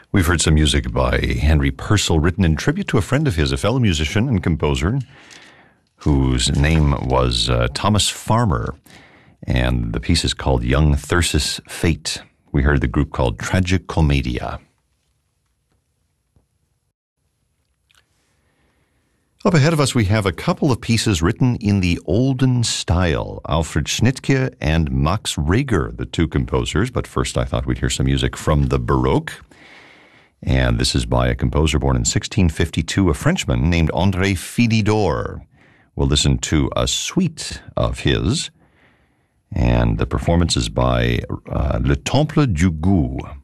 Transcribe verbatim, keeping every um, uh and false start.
We've heard some music by Henry Purcell, written in tribute to a friend of his, a fellow musician and composer, whose name was uh, Thomas Farmer, and the piece is called Young Thyrsis Fate. We heard the group called Tragicomedia. Up ahead of us, we have a couple of pieces written in the olden style. Alfred Schnittke and Max Reger, the two composers. But first, I thought we'd hear some music from the Baroque. And this is by a composer born in sixteen fifty-two, a Frenchman named André Philidor. We'll listen to a suite of his, and the performance is by uh, Le Temple du Goût.